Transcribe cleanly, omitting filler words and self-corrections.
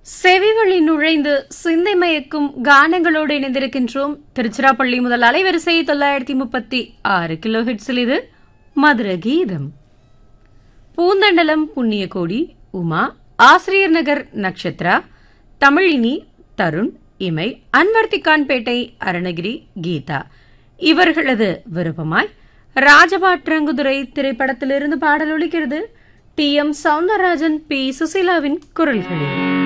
செவிவழி நுழைந்து சிந்தை மயக்கும் கானங்களோடு இணைந்திருக்கின்றோம். திருச்சிராப்பள்ளி முதல் அலைவரிசை 936 கிலோ ஹெட்ஸில் இது மதுர கீதம். பூந்தண்டலம் புண்ணியகோடி, உமா, ஆசிரியர் நகர் நக்ஷத்ரா, தமிழினி, தருண், இமை, அன்வர்த்திகான்பேட்டை, அருணகிரி, கீதா இவர்களது விருப்பமாய் ராஜபாட்ரங்குதுரை திரைப்படத்திலிருந்து பாடல் ஒலிக்கிறது. டி எம் சவுந்தரராஜன், பி சுசீலாவின் குரல்களில்.